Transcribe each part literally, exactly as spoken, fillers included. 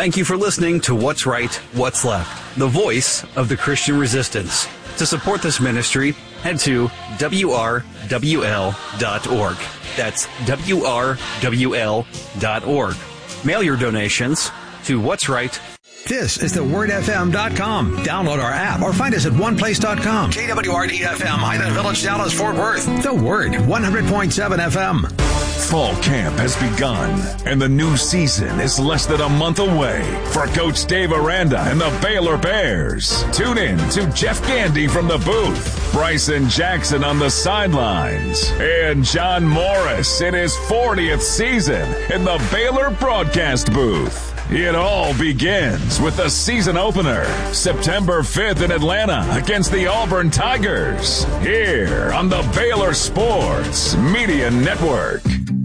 Thank you for listening to What's Right, What's Left, the voice of the Christian resistance. To support this ministry, head to W R W L dot org. That's W R W L dot org. Mail your donations to What's Right. This is the word f m dot com. Download our app or find us at one place dot com. K W R D F M, Highland Village, Dallas, Fort Worth. The Word, one hundred point seven F M. Fall camp has begun, and the new season is less than a month away. For Coach Dave Aranda and the Baylor Bears, tune in to Jeff Gandy from the booth, Bryson Jackson on the sidelines, and John Morris in his fortieth season in the Baylor broadcast booth. It all begins with the season opener, September fifth in Atlanta against the Auburn Tigers, here on the Baylor Sports Media Network.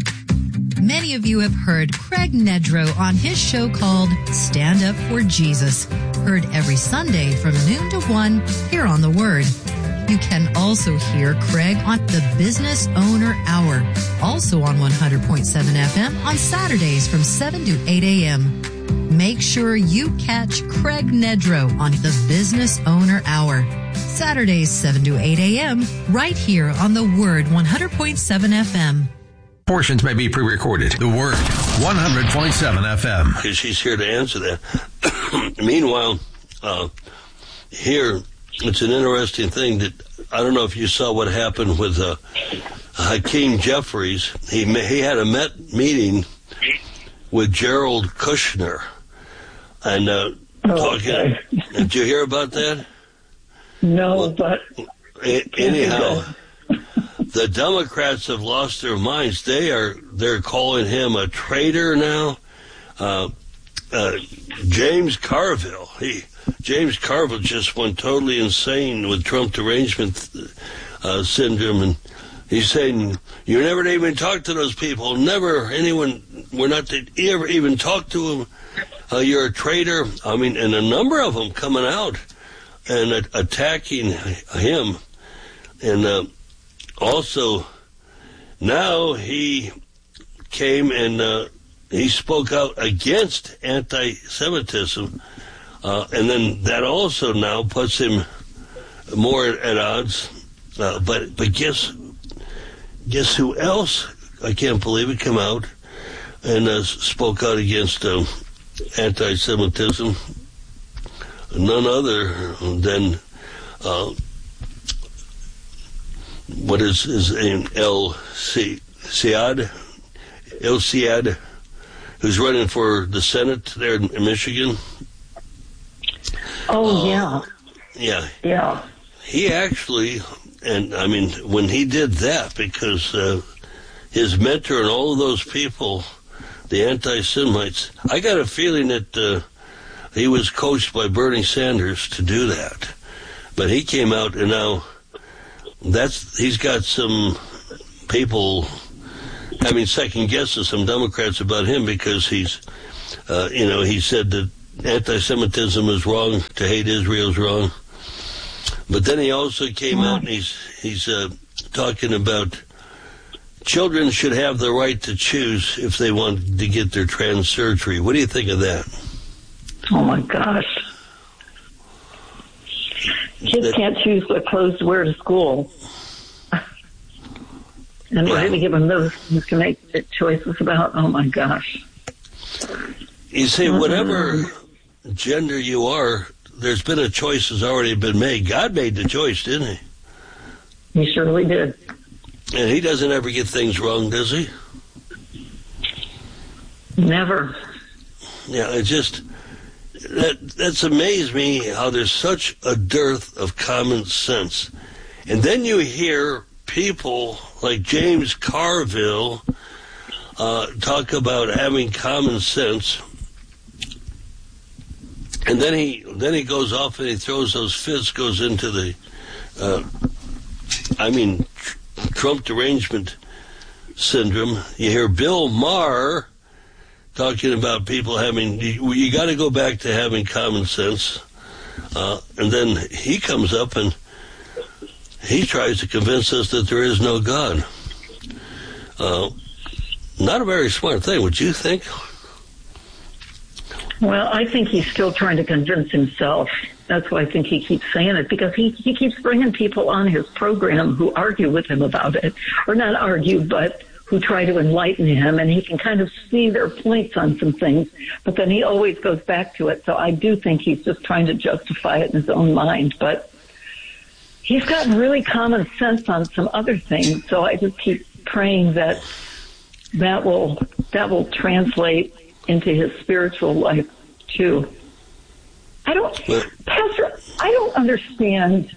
Many of you have heard Craig Nedrow on his show called Stand Up for Jesus, heard every Sunday from noon to one here on The Word. You can also hear Craig on the Business Owner Hour, also on one hundred point seven F M on Saturdays from seven to eight a.m. Make sure you catch Craig Nedrow on the Business Owner Hour, Saturdays seven to eight a.m. right here on The Word one hundred point seven F M. Portions may be pre-recorded. The Word, one hundred point seven F M. Because she's here to answer that. Meanwhile, uh, here, it's an interesting thing that I don't know if you saw what happened with uh, Hakeem Jeffries. He he had a met meeting with Gerald Kushner, and uh, oh, talking. Okay. Did you hear about that? No, well, but a- anyhow, the Democrats have lost their minds. They are they're calling him a traitor now. Uh, uh, James Carville, he. James Carville just went totally insane with Trump derangement uh, syndrome, and he's saying, you never even talk to those people. Never anyone, we're not to ever even talk to them. Uh, you're a traitor. I mean, and a number of them coming out and uh, attacking him. And uh, also, now he came and uh, he spoke out against anti-Semitism. Uh, and then that also now puts him more at odds. Uh, but but guess guess who else? I can't believe it. Come out and uh, spoke out against uh, anti-Semitism. None other than uh, what is his name? El Siad, El Siad, who's running for the Senate there in Michigan. Oh, uh, yeah. Yeah. Yeah. He actually, and I mean, when he did that, because uh, his mentor and all of those people, the anti-Semites, I got a feeling that uh, he was coached by Bernie Sanders to do that. But he came out, and now that's he's got some people having second guesses, some Democrats about him, because he's, uh, you know, he said that anti-Semitism is wrong, to hate Israel is wrong. But then he also came out and he's he's uh, talking about children should have the right to choose if they want to get their trans surgery. What do you think of that? Oh, my gosh. Kids That, can't choose what clothes to wear to school. And we're Yeah. going to give them those things to make choices about. Oh, my gosh. You say whatever gender you are, there's been a choice has already been made. God made the choice, didn't he? He surely did. And he doesn't ever get things wrong, does he? Never. Yeah, it just, that that's amazed me how there's such a dearth of common sense. And then you hear people like James Carville uh, talk about having common sense. And then he then he goes off and he throws those fits, goes into the, uh, I mean, tr- Trump derangement syndrome. You hear Bill Maher talking about people having, you, you got to go back to having common sense. Uh, and then he comes up and he tries to convince us that there is no God. Uh, not a very smart thing, would you think? Well, I think he's still trying to convince himself. That's why I think he keeps saying it, because he, he keeps bringing people on his program who argue with him about it, or not argue, but who try to enlighten him, and he can kind of see their points on some things, but then he always goes back to it. So I do think he's just trying to justify it in his own mind, but he's got really common sense on some other things, so I just keep praying that that will that will translate into his spiritual life too. I don't, Pastor, I don't understand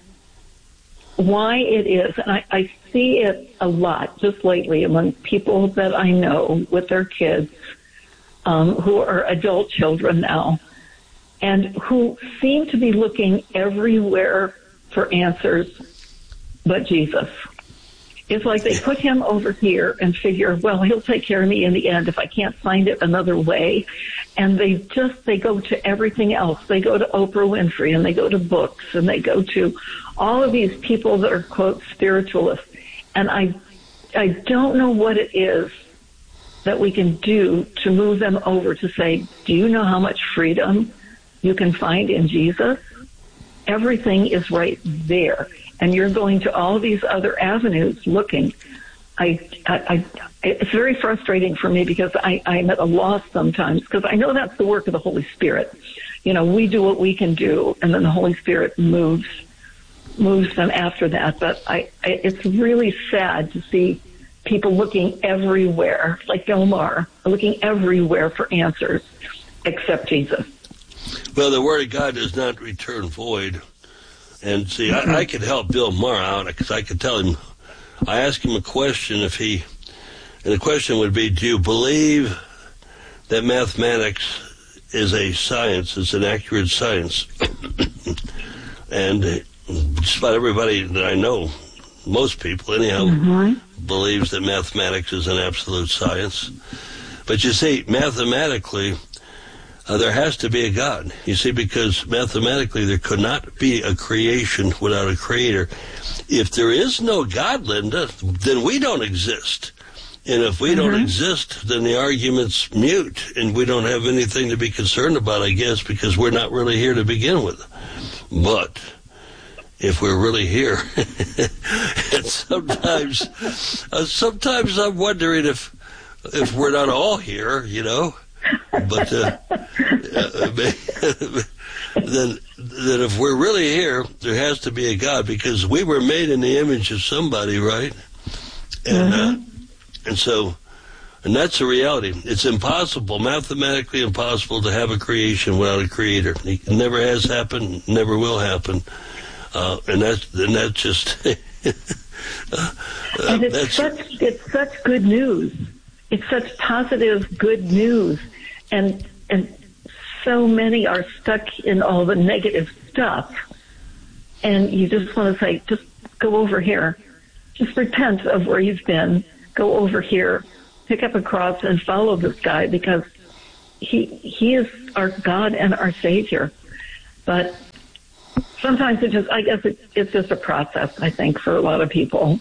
why it is, and I, I see it a lot just lately among people that I know with their kids um, who are adult children now, and who seem to be looking everywhere for answers but Jesus. It's like they put him over here and figure, well, he'll take care of me in the end if I can't find it another way. And they just, they go to everything else. They go to Oprah Winfrey, and they go to books, and they go to all of these people that are, quote, spiritualists. And I, I don't know what it is that we can do to move them over to say, do you know how much freedom you can find in Jesus? Everything is right there. And you're going to all these other avenues looking. I, I, I it's very frustrating for me because I, I'm at a loss sometimes, because I know that's the work of the Holy Spirit. You know, we do what we can do, and then the Holy Spirit moves moves them after that. But I, I it's really sad to see people looking everywhere, like Omar, looking everywhere for answers except Jesus. Well, the Word of God does not return void. And see, I, I could help Bill Maher out, because I could tell him, I asked him a question if he, and the question would be, do you believe that mathematics is a science, it's an accurate science? And just about everybody that I know, most people anyhow, mm-hmm. believes that mathematics is an absolute science. But you see, mathematically, Uh, there has to be a God, you see, because mathematically there could not be a creation without a creator. If there is no God, Linda, then we don't exist. And if we mm-hmm. don't exist, then the argument's mute, and we don't have anything to be concerned about, I guess, because we're not really here to begin with. But if we're really here, and sometimes, uh, sometimes I'm wondering if if we're not all here, you know. But uh, uh, then, then if we're really here, there has to be a God, because we were made in the image of somebody, right? And mm-hmm. uh, and so, and that's a reality. It's impossible, mathematically impossible, to have a creation without a creator. It never has happened, never will happen, uh, and that's and that's just. uh, and it's that's, such it's such good news. It's such positive, good news. And and so many are stuck in all the negative stuff. And you just want to say, just go over here. Just repent of where you've been. Go over here. Pick up a cross and follow this guy, because he he is our God and our Savior. But sometimes it just, I guess it, it's just a process, I think, for a lot of people.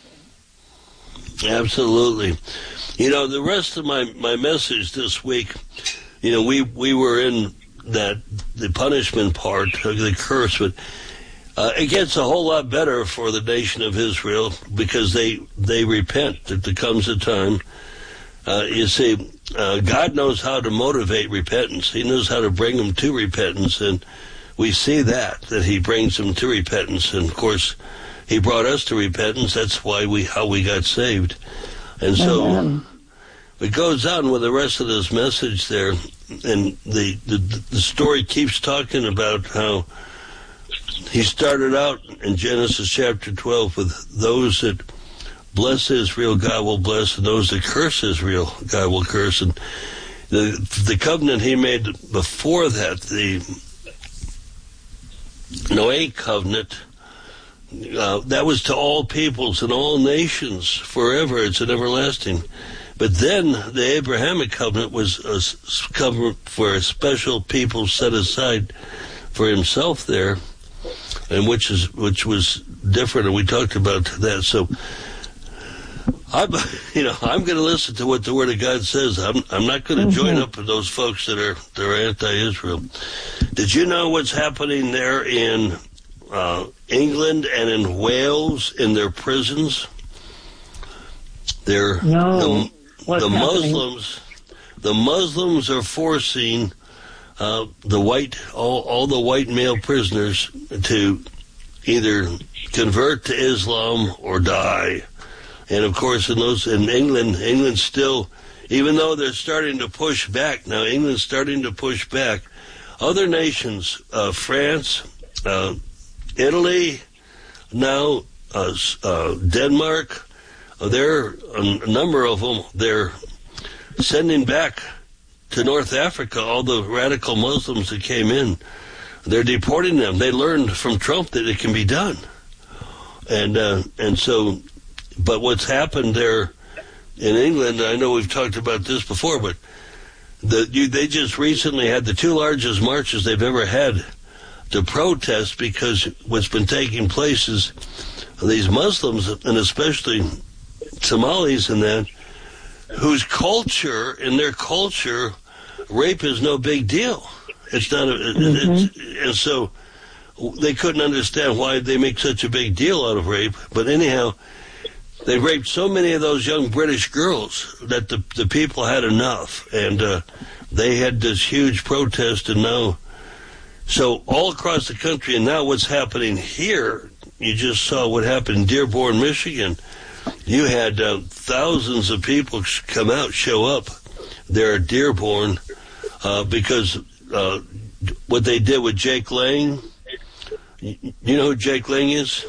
Absolutely. You know, the rest of my, my message this week, you know, we, we were in that, the punishment part of the curse, but uh, it gets a whole lot better for the nation of Israel, because they, they repent. There comes a time, uh, you see, uh, God knows how to motivate repentance. He knows how to bring them to repentance, and we see that, that he brings them to repentance. And of course, he brought us to repentance. That's why we, how we got saved. And so, Amen. It goes on with the rest of this message there, and the, the the story keeps talking about how he started out in Genesis chapter twelve with those that bless Israel, God will bless, and those that curse Israel, God will curse. And the the covenant he made before that, the Noahic covenant, uh, that was to all peoples and all nations forever. It's an everlasting. But then the Abrahamic covenant was a covenant for a special people set aside for himself there, and which is which was different, and we talked about that. So I'm, you know, I'm going to listen to what the Word of God says. I'm, I'm not going to mm-hmm. join up with those folks that are that are anti-Israel. Did you know what's happening there in uh, England and in Wales in their prisons? They're, no. The, the Muslims, the Muslims are forcing uh, the white, all, all the white male prisoners to either convert to Islam or die. And of course, in those in England, England still, even though they're starting to push back now, England's starting to push back. Other nations, uh, France, uh, Italy, now uh, uh, Denmark, uh, there a number of them. They're sending back to North Africa all the radical Muslims that came in. They're deporting them. They learned from Trump that it can be done, and uh, and so. But what's happened there in England, I know we've talked about this before, but the, you, they just recently had the two largest marches they've ever had to protest because what's been taking place is these Muslims, and especially Somalis and that, whose culture, in their culture, rape is no big deal. It's not, a, mm-hmm. it's, and so they couldn't understand why they make such a big deal out of rape. But anyhow, they raped so many of those young British girls that the the people had enough, and uh, they had this huge protest. And now, so all across the country, and now what's happening here? You just saw what happened in Dearborn, Michigan. You had uh, thousands of people come out, show up there at Dearborn uh, because uh, what they did with Jake Lang. You know who Jake Lang is?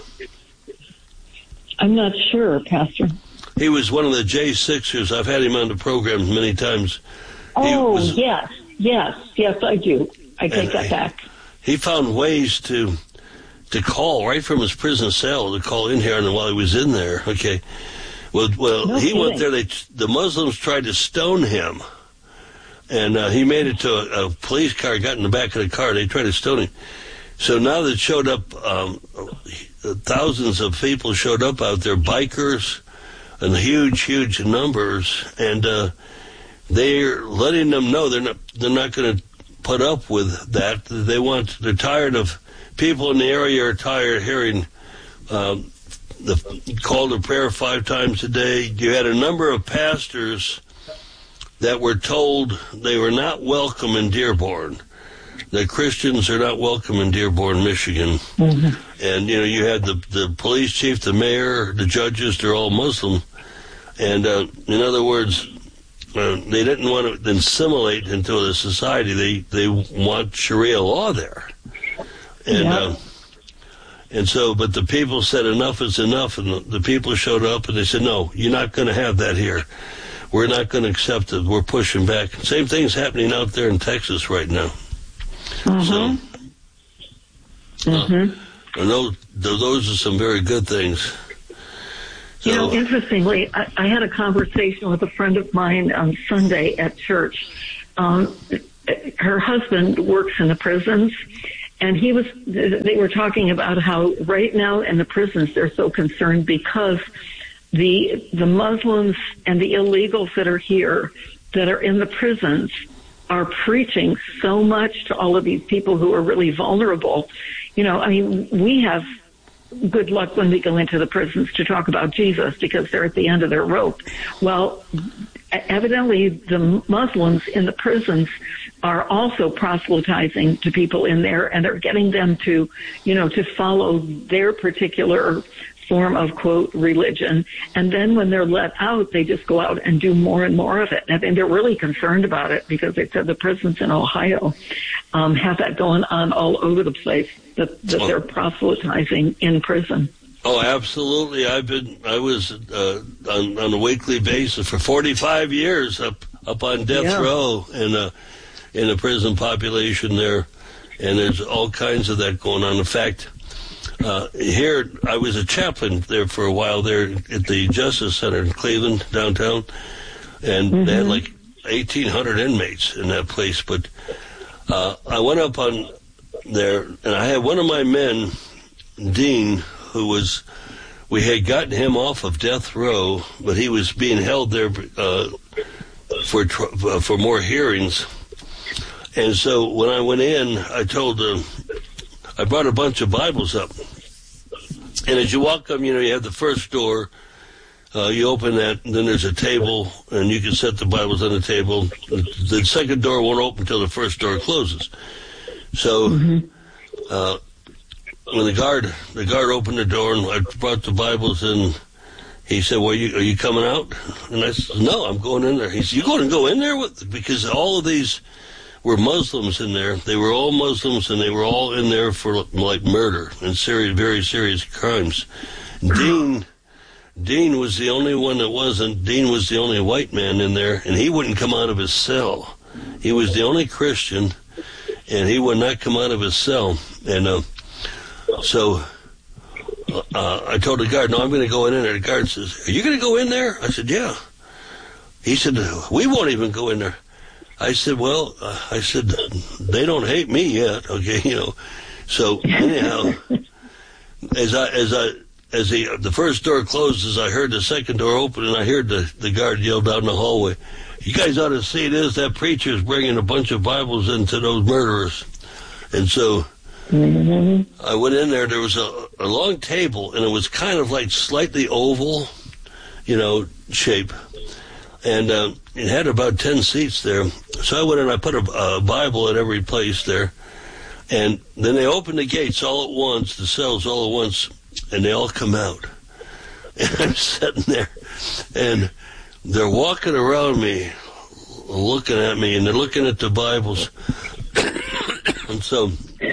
I'm not sure, Pastor. He was one of the J Sixers. I've had him on the program many times. Oh, was, yes, yes, yes, I do. I take that back. He found ways to to call right from his prison cell, to call in here and while he was in there. Okay. Well, well, no he kidding. went there. They, the Muslims tried to stone him, and uh, he made it to a, a police car, got in the back of the car. They tried to stone him. So now that showed up, um, thousands of people showed up out there, bikers, and huge, huge numbers, and uh, they're letting them know they're not they're not going to put up with that. They want they're tired of people in the area are tired of hearing um, the call to prayer five times a day. You had a number of pastors that were told they were not welcome in Dearborn. That Christians are not welcome in Dearborn, Michigan. Mm-hmm. And, you know, you had the, the police chief, the mayor, the judges, they're all Muslim. And, uh, in other words, uh, they didn't want to assimilate into the society. They, they want Sharia law there. And, yeah. uh, and so, but the people said enough is enough, and the, the people showed up and they said, no, you're not going to have that here. We're not going to accept it. We're pushing back. Same thing's happening out there in Texas right now. Mm-hmm. So, mm-hmm. uh, and those, those are some very good things. So, you know, interestingly, I, I had a conversation with a friend of mine on Sunday at church. Um, her husband works in the prisons, and he was. They were talking about how right now in the prisons they're so concerned because the the Muslims and the illegals that are here that are in the prisons are preaching so much to all of these people who are really vulnerable. You know, I mean, we have good luck when we go into the prisons to talk about Jesus because they're at the end of their rope. Well, evidently the Muslims in the prisons are also proselytizing to people in there, and they're getting them to, you know, to follow their particular form of, quote, religion. And then when they're let out, they just go out and do more and more of it. And they're really concerned about it because they said the prisons in Ohio um, have that going on all over the place, that, that they're proselytizing in prison. Oh, absolutely. I've been, I was uh, on, on a weekly basis for forty-five years up, up on death yeah. row in a, in a prison population there. And there's all kinds of that going on. In fact, Uh, here, I was a chaplain there for a while there at the Justice Center in Cleveland, downtown, and mm-hmm. they had like eighteen hundred inmates in that place. But uh, I went up on there, and I had one of my men, Dean, who was we had gotten him off of death row, but he was being held there uh, for uh, for more hearings. And so when I went in, I told him, I brought a bunch of Bibles up. And as you walk up, you know, you have the first door. Uh, you open that, and then there's a table, and you can set the Bibles on the table. The second door won't open until the first door closes. So mm-hmm. uh, when the guard the guard opened the door, and I brought the Bibles in, he said, well, you, are you coming out? And I said, no, I'm going in there. He said, you going to go in there? With, because all of these were Muslims in there. They were all Muslims, and they were all in there for, like, murder and serious, very serious crimes. Dean... Dean was the only one that wasn't. Dean was the only white man in there, and he wouldn't come out of his cell. He was the only Christian, and he would not come out of his cell. And uh, so uh, I told the guard, no, I'm going to go in there. The guard says, are you going to go in there? I said, yeah. He said, we won't even go in there. I said, well, uh, I said, they don't hate me yet, okay, you know. So anyhow, as I, as I, As the the first door closes, I heard the second door open, and I heard the, the guard yell down the hallway, you guys ought to see this. That preacher's bringing a bunch of Bibles into those murderers. And so mm-hmm. I went in there. There was a, a long table, and it was kind of like slightly oval, you know, shape. And uh, it had about ten seats there. So I went in, I put a, a Bible at every place there. And then they opened the gates all at once, the cells all at once, and they all come out. And I'm sitting there, and they're walking around me, looking at me, and they're looking at the Bibles. And so,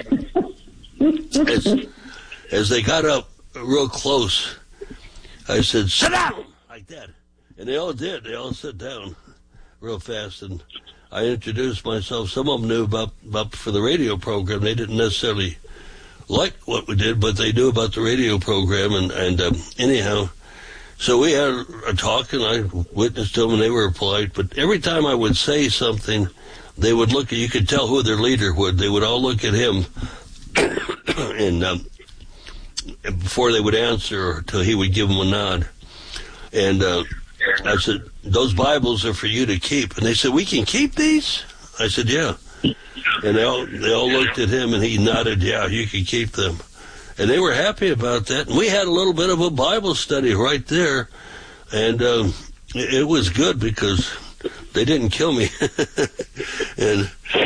as, as they got up real close, I said, sit down, like that. And they all did. They all sat down real fast, and I introduced myself. Some of them knew about, about for the radio program. They didn't necessarily like what we did, but they knew about the radio program, and, and um, anyhow, so we had a talk, and I witnessed them, and they were polite, but every time I would say something, they would look at, you could tell who their leader would, they would all look at him, and um, before they would answer, until he would give them a nod, and uh, I said, those Bibles are for you to keep, and they said, we can keep these? I said, yeah. And they all, they all looked at him, and he nodded, yeah, you can keep them. And they were happy about that. And we had a little bit of a Bible study right there. And um, it, it was good because they didn't kill me. and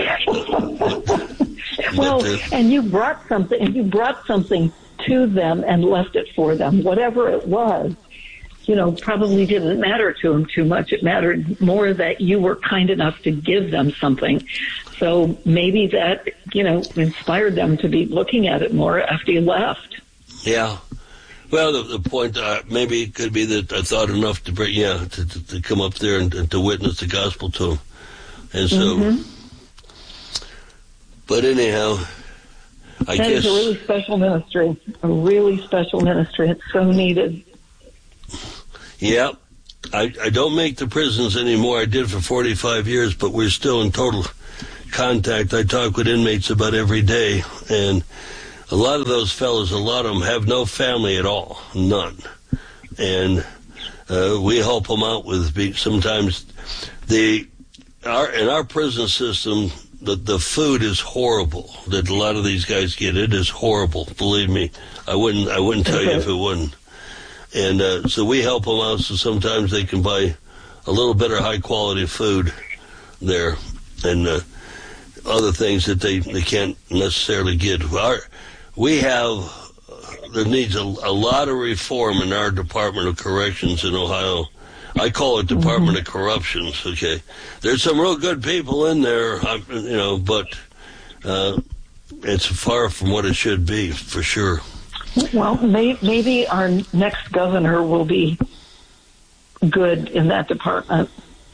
Well, but, uh, and you brought something, and you brought something to them and left it for them, whatever it was. You know, probably didn't matter to them too much. It mattered more that you were kind enough to give them something. So maybe that, you know, inspired them to be looking at it more after you left. Yeah. Well, the, the point, uh, maybe it could be that I thought enough to bring, yeah, to, to, to come up there and, and to witness the gospel to them. And so, mm-hmm. but anyhow, I that guess. That is a really special ministry, a really special ministry. It's so needed. Yeah, I, I don't make the prisons anymore. I did for forty-five years, but we're still in total contact. I talk with inmates about every day, and a lot of those fellows, a lot of them have no family at all, none. And uh, we help them out with sometimes the our in our prison system. The, the food is horrible that a lot of these guys get. It is horrible, believe me. I wouldn't I wouldn't tell you if it wasn't. And uh, so we help them out, so sometimes they can buy a little better high-quality food there and uh, other things that they, they can't necessarily get. Our, we have, uh, there needs a, a lot of reform in our Department of Corrections in Ohio. I call it Department mm-hmm. of Corruptions, okay? There's some real good people in there, you know, but uh, it's far from what it should be, for sure. Well, may, maybe our next governor will be good in that department.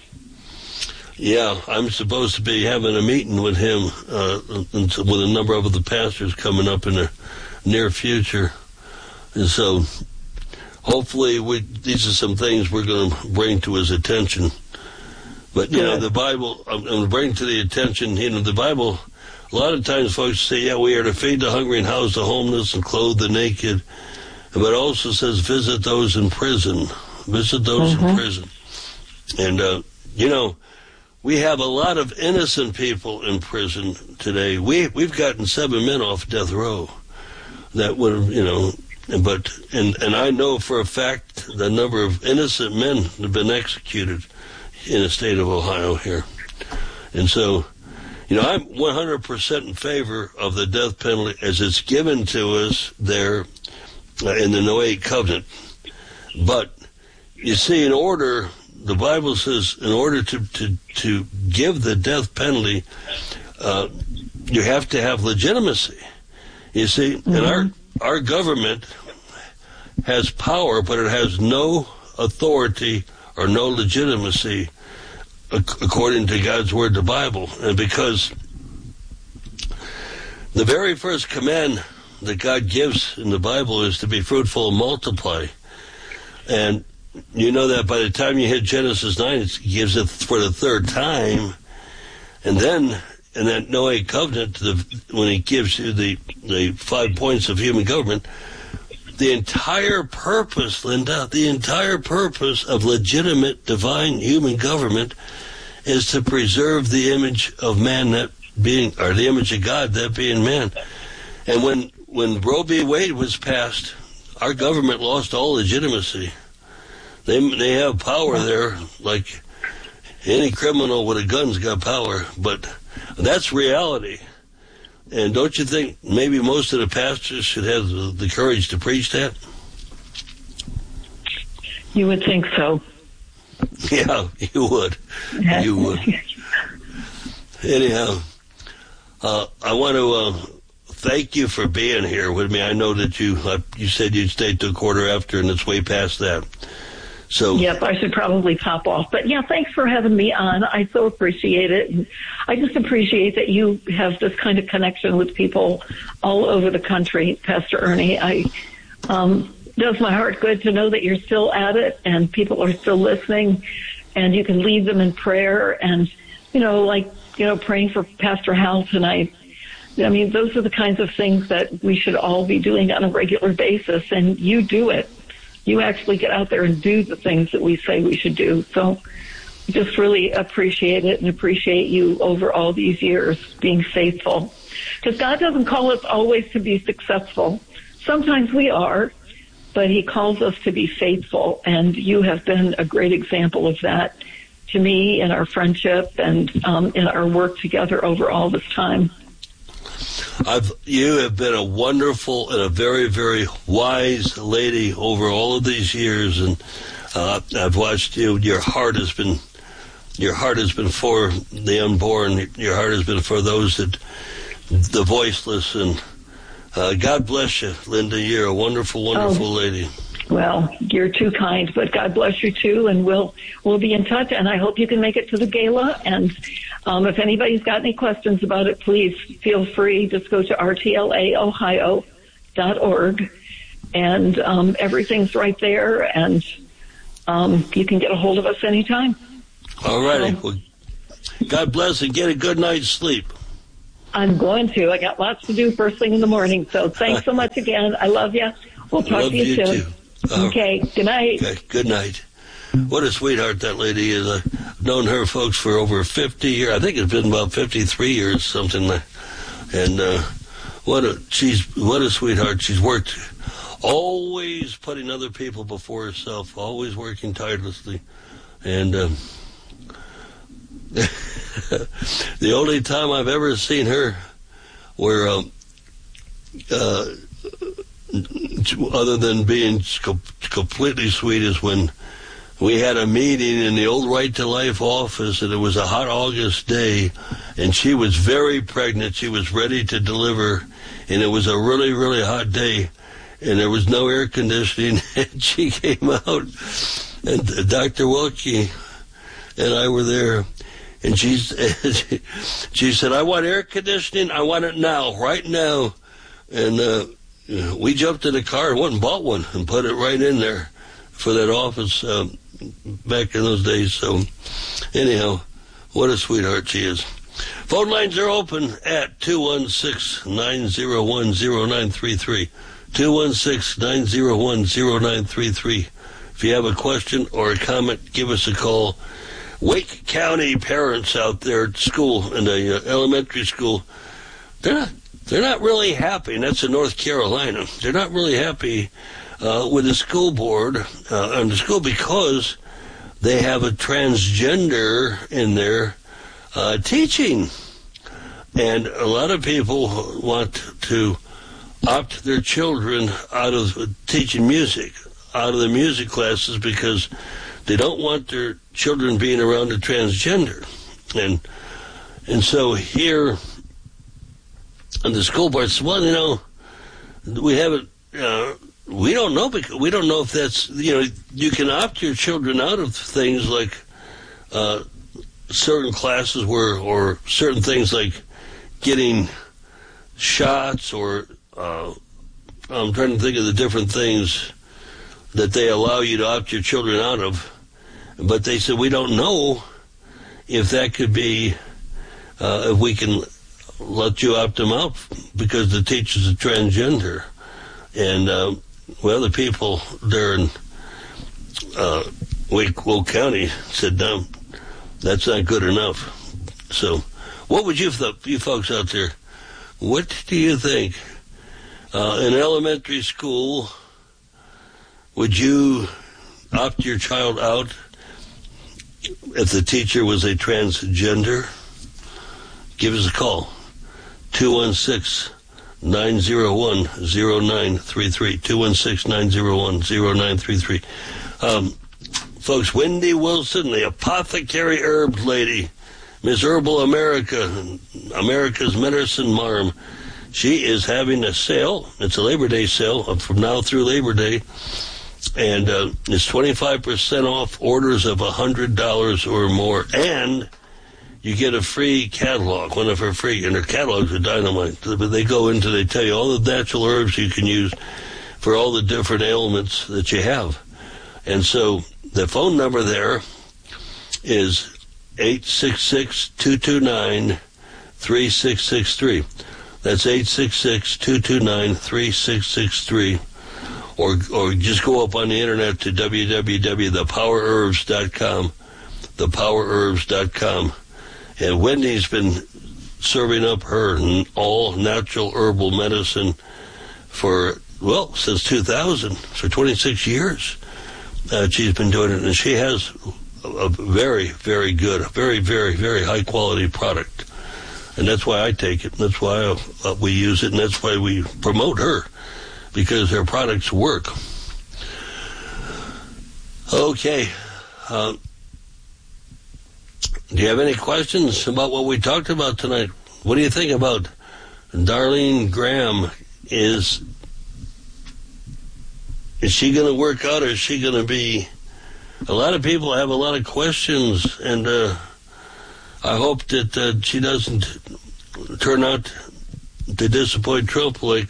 Yeah, I'm supposed to be having a meeting with him, uh, with a number of the pastors coming up in the near future. And so hopefully we, these are some things we're going to bring to his attention. But, you good. know, the Bible, I'm going to bring to the attention, you know, the Bible. A lot of times folks say, yeah, we are to feed the hungry and house the homeless and clothe the naked. but it also says visit those in prison. Visit those mm-hmm. in prison. And, uh, you know, we have a lot of innocent people in prison today. We, we've gotten seven men off death row that would have, you know, but, and, and I know for a fact the number of innocent men have been executed in the state of Ohio here. And so, you know, I'm one hundred percent in favor of the death penalty as it's given to us there uh, in the Noahic covenant. But, you see, in order, the Bible says, in order to, to, to give the death penalty, uh, you have to have legitimacy. You see, mm-hmm. and our, our government has power, but it has no authority or no legitimacy according to God's Word, the Bible. And because the very first command that God gives in the Bible is to be fruitful and multiply. And you know that by the time you hit Genesis nine, it gives it for the third time. And then in that Noahic covenant, the, when he gives you the, the five points of human government, the entire purpose, Linda, the entire purpose of legitimate divine human government is to preserve the image of man, that being, or the image of God, that being man. And when, when Roe v. Wade was passed, our government lost all legitimacy. They they have power there, like any criminal with a gun's got power, but that's reality. And don't you think maybe most of the pastors should have the, the courage to preach that? You would think so. Yeah, you would. You would. Anyhow, uh, I want to uh, thank you for being here with me. I know that you uh, you said you'd stay till quarter after, and it's way past that. So, yep, I should probably pop off. But, yeah, thanks for having me on. I so appreciate it. And I just appreciate that you have this kind of connection with people all over the country, Pastor Ernie. I um, does my heart good to know that you're still at it and people are still listening, and you can lead them in prayer and, you know, like, you know, praying for Pastor Hal tonight. I mean, those are the kinds of things that we should all be doing on a regular basis, and you do it. You actually get out there and do the things that we say we should do. So just really appreciate it and appreciate you over all these years being faithful. Because God doesn't call us always to be successful. Sometimes we are, but he calls us to be faithful. And you have been a great example of that to me in our friendship and um, in our work together over all this time. I've, you have been a wonderful and a very, very wise lady over all of these years, and uh, I've watched you. Your heart has been, your heart has been for the unborn. Your heart has been for those that, the voiceless, and uh, God bless you, Linda. You're a wonderful, wonderful oh. lady. Well, you're too kind, but God bless you too, and we'll we'll be in touch. And I hope you can make it to the gala. And um, if anybody's got any questions about it, please feel free. Just go to r t l a ohio dot org, and um, everything's right there. And um, you can get a hold of us anytime. All righty. So, well, God bless and get a good night's sleep. I'm going to. I got lots to do first thing in the morning. So thanks so much again. I love you. We'll talk love to you, you soon. Too. Okay, good night. Okay, good night. What a sweetheart that lady is. I've known her, folks, for over fifty years. I think it's been about fifty-three years, something like. And uh, what a she's what a sweetheart. She's worked, always putting other people before herself, always working tirelessly. And um, the only time I've ever seen her where um, uh, other than being completely sweet is when we had a meeting in the old Right to Life office, and it was a hot August day, and she was very pregnant. She was ready to deliver, and it was a really, really hot day, and there was no air conditioning, and she came out, and Doctor Wilkie and I were there, and she, she said, I want air conditioning. I want it now, right now. And uh, we jumped in the car and went and bought one and put it right in there for that office um, back in those days. So anyhow, what a sweetheart she is. Phone lines are open at two one six, nine zero one, zero nine three three. two one six, nine zero one, zero nine three three. If you have a question or a comment, give us a call. Wake County parents out there at school, in the uh, elementary school, they're not, they're not really happy, and that's in North Carolina. They're not really happy uh, with the school board uh, and the school because they have a transgender in their uh, teaching. And a lot of people want to opt their children out of teaching music, out of the music classes, because they don't want their children being around a transgender. And and so here on the school board, well, you know, we haven't, uh, we don't know, because we don't know if that's, you know, you can opt your children out of things like uh, certain classes where, or certain things like getting shots, or uh, I'm trying to think of the different things that they allow you to opt your children out of. But they said, we don't know if that could be, uh, if we can let you opt them out because the teacher's a transgender. And, uh, well, the people there in uh, Wake, Will County said, no, that's not good enough. So what would you, you folks out there, what do you think? Uh, in elementary school, would you opt your child out if the teacher was a transgender? Give us a call. two one six, nine zero one, zero nine three three. two one six, nine zero one, zero nine three three. Um, folks, Wendy Wilson, the apothecary herbs lady, Miss Herbal America, America's Medicine Marm, she is having a sale. It's a Labor Day sale from now through Labor Day. And uh, it's twenty-five percent off orders of one hundred dollars or more. And you get a free catalog, one of her free, and her catalogs are dynamite. But they go into, they tell you all the natural herbs you can use for all the different ailments that you have. And so the phone number there is eight six six, two two nine, three six six three. That's eight six six, two two nine, three six six three. Or or just go up on the internet to w w w dot the power herbs dot com, the power herbs dot com. And Wendy's been serving up her all natural herbal medicine for, well, since two thousand, for twenty-six years. Uh, she's been doing it, and she has a, a very, very good, very, very, very high quality product. And that's why I take it, and that's why uh, we use it, and that's why we promote her, because her products work. Okay. Uh, do you have any questions about what we talked about tonight? What do you think about Darlene Graham? Is is she going to work out, or is she going to be... A lot of people have a lot of questions, and uh, I hope that uh, she doesn't turn out to disappoint Trump like...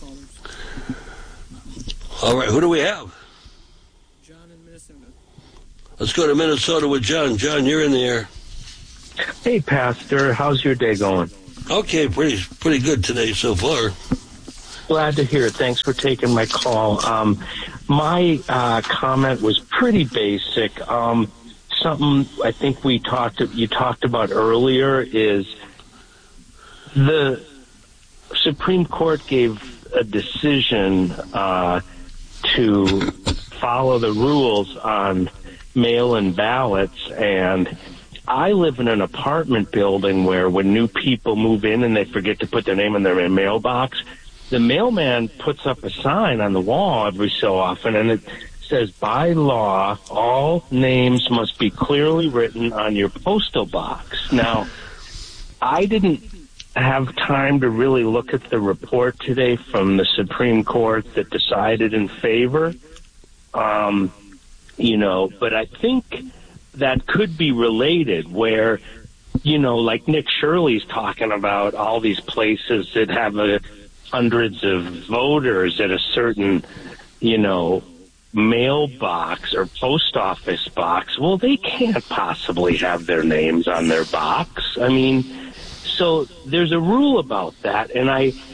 All right, who do we have? John in Minnesota. Let's go to Minnesota with John. John, you're in the air. Hey, Pastor. How's your day going? Okay, pretty pretty good today so far. Glad to hear it. Thanks for taking my call. Um, my uh, comment was pretty basic. Um, something I think we talked you talked about earlier is the Supreme Court gave a decision uh, to follow the rules on mail-in ballots, and I live in an apartment building where when new people move in and they forget to put their name in their mailbox, the mailman puts up a sign on the wall every so often, and it says, by law, all names must be clearly written on your postal box. Now, I didn't have time to really look at the report today from the Supreme Court that decided in favor, um, you know, but I think that could be related where, you know, like Nick Shirley's talking about all these places that have a, hundreds of voters at a certain, you know, mailbox or post office box. Well, they can't possibly have their names on their box. I mean, so there's a rule about that, and I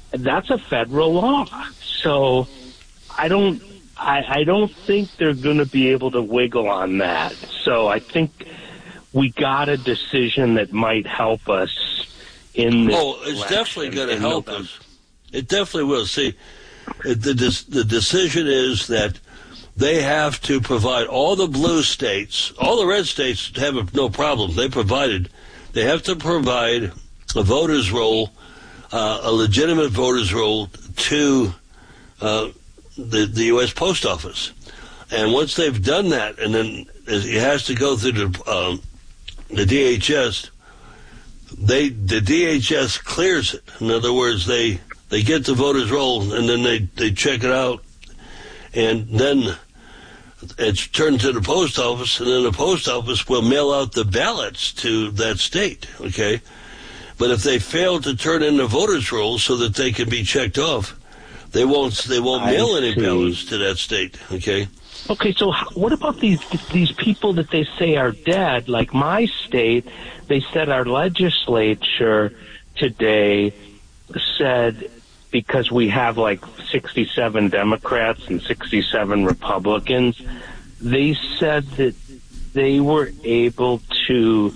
that's a federal law. So I don't, I, I don't think they're going to be able to wiggle on that. So I think we got a decision that might help us in this. Oh, it's definitely going to help November. us. It definitely will. See, the the decision is that they have to provide all the blue states, all the red states have no problem. They provided, they have to provide a voter's roll, uh, a legitimate voter's roll to uh, the the U S Post Office, and once they've done that, and then it has to go through the um, the D H S. They the D H S clears it. In other words, they they get the voter's roll and then they they check it out, and then it's turned to the post office, and then the post office will mail out the ballots to that state, okay? But if they fail to turn in the voters' rolls so that they can be checked off, they won't they won't I mail any see. ballots to that state, okay? Okay, so what about these these people that they say are dead? Like my state, they said our legislature today said, because we have like sixty-seven Democrats and sixty-seven Republicans, they said that they were able to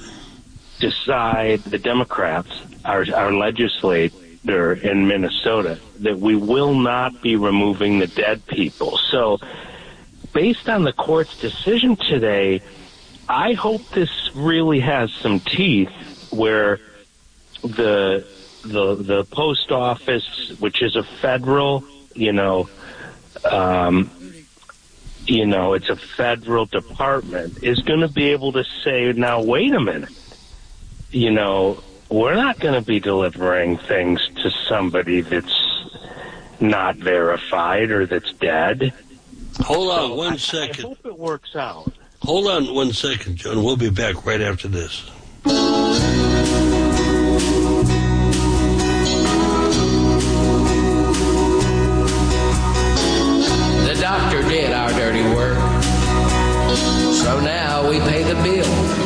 decide, the Democrats, our, our legislator in Minnesota, that we will not be removing the dead people. So based on the court's decision today, I hope this really has some teeth where the the the post office, which is a federal, you know, um, you know, it's a federal department, is going to be able to say, now, wait a minute, you know, we're not going to be delivering things to somebody that's not verified or that's dead. Hold on so one I, second. I hope it works out. Hold on one second, John. We'll be back right after this. The doctor did our dirty work, so now we pay the bill.